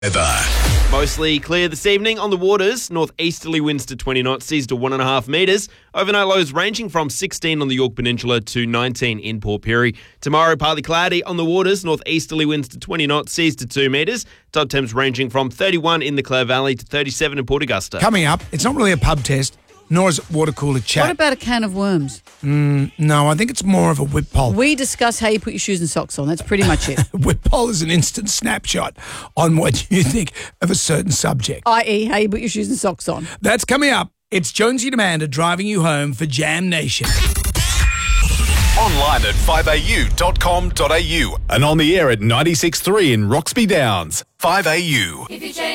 Weather. Mostly clear this evening on the waters. Northeasterly winds to 20 knots, seas to 1.5 metres. Overnight lows ranging from 16 on the Yorke Peninsula to 19 in Port Pirie. Tomorrow, partly cloudy on the waters. Northeasterly winds to 20 knots, seas to 2 metres. Top temps ranging from 31 in the Clare Valley to 37 in Port Augusta. Coming up, it's not really a pub test, nor is it water cooler chat. What about a can of worms? No, I think it's more of a whip poll. We discuss how you put your shoes and socks on. That's pretty much it. Whip poll is an instant snapshot on what you think of a certain subject. i.e. how you put your shoes and socks on. That's coming up. It's Jonesy and Amanda driving you home for Jam Nation. Online at 5au.com.au and on the air at 96.3 in Roxby Downs. 5AU.